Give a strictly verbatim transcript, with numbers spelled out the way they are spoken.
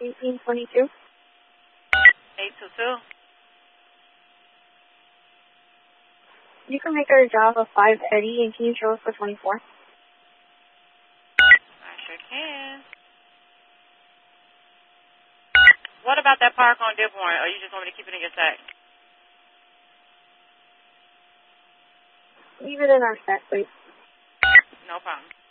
eighteen twenty-two. eight two two. You can make her a job of five Eddie, and can you show us for twenty-four? I sure can. What about that park on Dearborn, or you just want me to keep it in your set? Leave it in our set, please. No problem.